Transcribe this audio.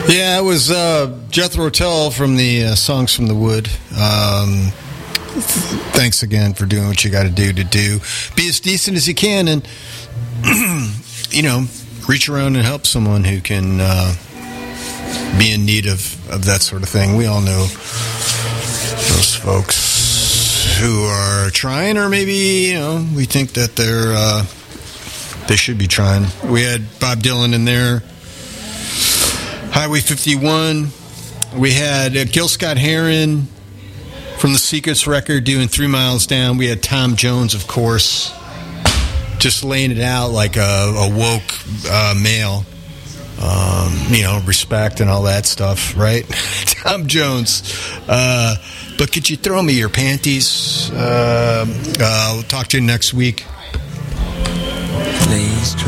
Yeah, it was Jethro Tull from the Songs from the Wood. Thanks again for doing what you got to do. Be as decent as you can and, reach around and help someone who can be in need of that sort of thing. We all know those folks who are trying, or maybe, we think that they should be trying. We had Bob Dylan in there. Highway 51. We had Gil Scott-Heron from the Secrets record doing 3 Miles Down. We had Tom Jones, of course, just laying it out like a woke male. Respect and all that stuff, right? Tom Jones. But could you throw me your panties? We'll talk to you next week. Please.